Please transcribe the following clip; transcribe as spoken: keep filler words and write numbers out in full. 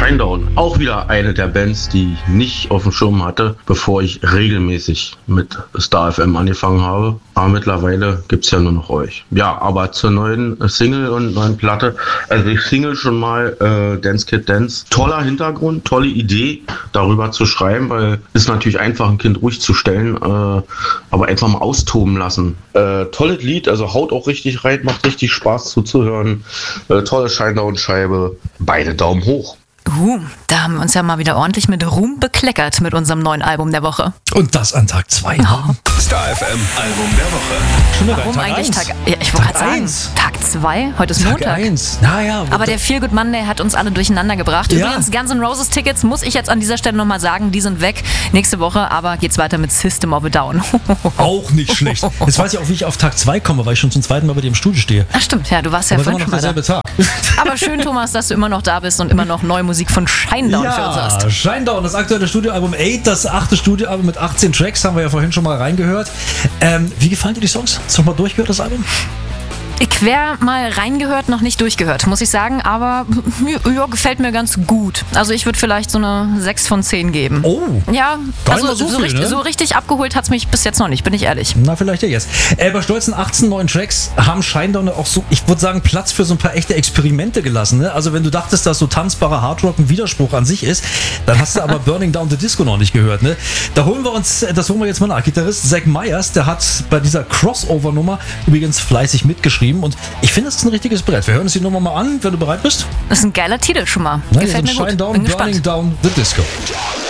Shinedown. Auch wieder eine der Bands, die ich nicht auf dem Schirm hatte, bevor ich regelmäßig mit Star F M angefangen habe. Aber mittlerweile gibt's ja nur noch euch. Ja, aber zur neuen Single und neuen Platte. Also die Single schon mal, äh, Dance Kid Dance. Toller Hintergrund, tolle Idee, darüber zu schreiben, weil es natürlich einfach, ein Kind ruhig zu stellen, äh, aber einfach mal austoben lassen. Äh, tolles Lied, also haut auch richtig rein, macht richtig Spaß zuzuhören. Äh, tolle Shinedown-Scheibe, beide Daumen hoch. Uh, da haben wir uns ja mal wieder ordentlich mit Ruhm bekleckert mit unserem neuen Album der Woche. Und das an Tag zwei. Oh. Star F M Album der Woche. Schon Warum Tag eigentlich eins. Tag... Ja, ich wollte Tag gerade sagen, eins. Tag zwei? Heute ist Tag Montag. eins. Naja. Aber der Feel Good Monday hat uns alle durcheinander gebracht. Ja. Übrigens, Guns N' Roses Tickets, muss ich jetzt an dieser Stelle nochmal sagen, die sind weg nächste Woche, aber geht's weiter mit System of a Down. Auch nicht schlecht. Jetzt weiß ich auch, wie ich auf Tag zwei komme, weil ich schon zum zweiten Mal bei dir im Studio stehe. Ach stimmt, ja, du warst ja Aber vorhin immer noch schon mal da. derselbe Tag. Aber schön, Thomas, dass du immer noch da bist und immer noch neue Musik von Shinedown für uns hast. Ja, Shinedown, das aktuelle Studioalbum acht, das achte Studioalbum mit achtzehn Tracks, haben wir ja vorhin schon mal reingehört. Ähm, wie gefallen dir die Songs? Hast du noch mal durchgehört, das Album? Quer mal reingehört, noch nicht durchgehört, muss ich sagen, aber ja, gefällt mir ganz gut. Also ich würde vielleicht so eine sechs von zehn geben. Oh, ja, gar nicht also mal so so, viel, richtig, ne? so richtig abgeholt hat es mich bis jetzt noch nicht, bin ich ehrlich. Na, vielleicht ja jetzt. Äh, bei stolzen achtzehn neuen Tracks haben Shinedown auch so, ich würde sagen, Platz für so ein paar echte Experimente gelassen. Ne? Also wenn du dachtest, dass so tanzbarer Hardrock ein Widerspruch an sich ist, dann hast du aber Burning Down the Disco noch nicht gehört. Ne? Da holen wir uns, das holen wir jetzt mal nach. Gitarrist Zach Myers, der hat bei dieser Crossover-Nummer übrigens fleißig mitgeschrieben und ich finde, das ist ein richtiges Brett. Wir hören uns die Nummer mal an, wenn du bereit bist. Das ist ein geiler Titel schon mal. Na, Gefällt mir gut. Shinedown, Bin Burning gespannt. Down the Disco.